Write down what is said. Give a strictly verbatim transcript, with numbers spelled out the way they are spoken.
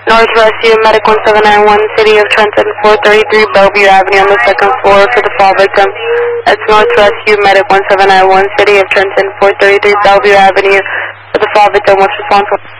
North Rescue, Medic one seven nine one, City of Trenton, four thirty-three Bellevue Avenue on the second floor for the fall victim. That's North Rescue, Medic one seven nine one, City of Trenton, four thirty-three Bellevue Avenue for the fall victim. What's responsible?